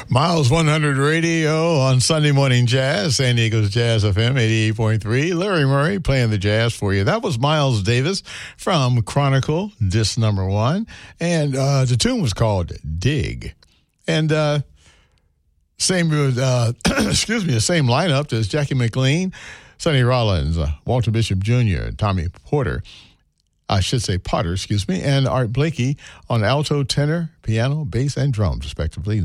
Miles 100 Radio on Sunday Morning Jazz, San Diego's Jazz FM 88.3. Larry Murray playing the jazz for you. That was Miles Davis from Chronicle, disc number 1. And the tune was called Dig. And the same lineup as Jackie McLean, Sonny Rollins, Walter Bishop Jr., Tommy Potter, and Art Blakey on alto, tenor, piano, bass, and drums, respectively,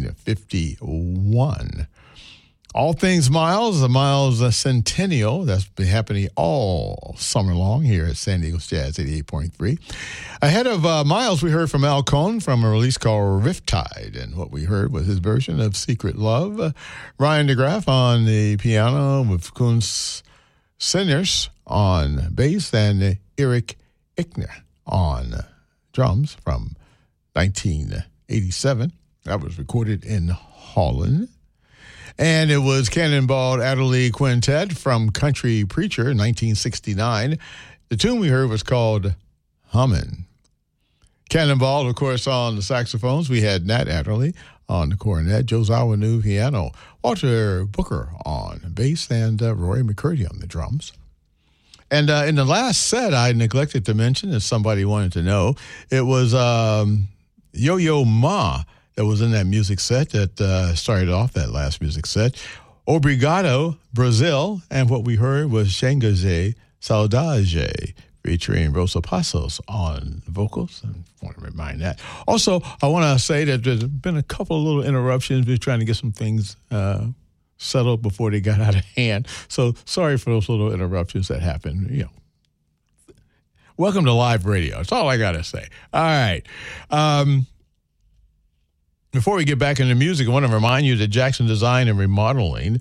1951. All things Miles, the Miles Centennial, that's been happening all summer long here at San Diego's Jazz 88.3. Ahead of Miles, we heard from Al Cohn from a release called Riptide, and what we heard was his version of Secret Love. Ryan DeGraff on the piano with Kunz Sinners on bass, and Eric Ickner on drums from 1987. That was recorded in Holland. And it was Cannonball Adderley Quintet from Country Preacher, 1969. The tune we heard was called Hummin'. Cannonball, of course, on the saxophones. We had Nat Adderley on the cornet, Joe Zawinu piano, Walter Booker on bass, and Roy McCurdy on the drums. And in the last set, I neglected to mention, if somebody wanted to know, it was Yo-Yo Ma that was in that music set that started off that last music set. Obrigado, Brazil, and what we heard was Xangaze Saudade, featuring Rosa Passos on vocals. I want to remind that. Also, I want to say that there's been a couple of little interruptions. We're trying to get some things settled before they got out of hand. So sorry for those little interruptions that happened. You know, welcome to live radio. That's all I got to say. All right. Before we get back into music, I want to remind you that Jackson Design and Remodeling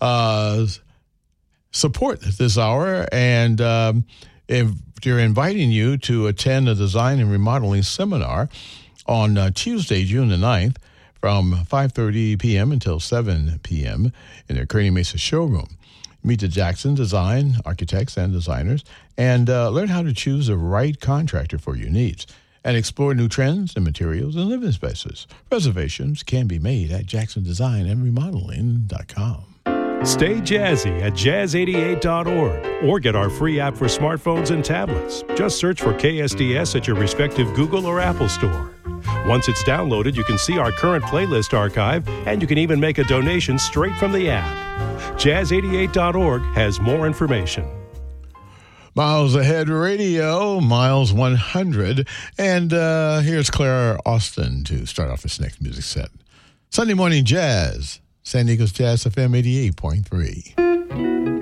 support this hour, and if they're inviting you to attend a design and remodeling seminar on Tuesday, June the 9th, from 5:30 p.m. until 7 p.m. in their Kearny Mesa showroom. Meet the Jackson Design architects and designers and learn how to choose the right contractor for your needs and explore new trends and materials and living spaces. Reservations can be made at jacksondesign.remodeling.com. Stay jazzy at jazz88.org or get our free app for smartphones and tablets. Just search for KSDS at your respective Google or Apple store. Once it's downloaded, you can see our current playlist archive, and you can even make a donation straight from the app. Jazz88.org has more information. Miles Ahead Radio, Miles 100. And here's Clara Austin to start off this next music set. Sunday Morning Jazz, San Diego's Jazz FM 88.3.